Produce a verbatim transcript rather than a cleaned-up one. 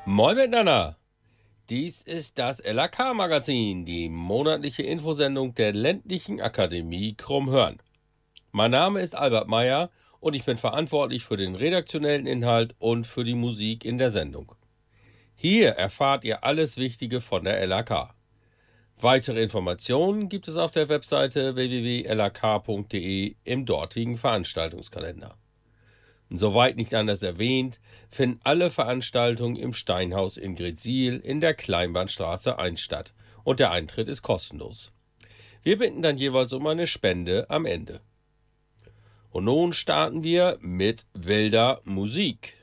Moin miteinander! Dies ist das L A K-Magazin, die monatliche Infosendung der ländlichen Akademie Krummhörn. Mein Name ist Albert Meyer und ich bin verantwortlich für den redaktionellen Inhalt und für die Musik in der Sendung. Hier erfahrt ihr alles Wichtige von der L A K. Weitere Informationen gibt es auf der Webseite w w w punkt l a k punkt d e im dortigen Veranstaltungskalender. Soweit nicht anders erwähnt, finden alle Veranstaltungen im Steinhaus in Gretzsiel in der Kleinbahnstraße eins statt und der Eintritt ist kostenlos. Wir bitten dann jeweils um eine Spende am Ende. Und nun starten wir mit wilder Musik.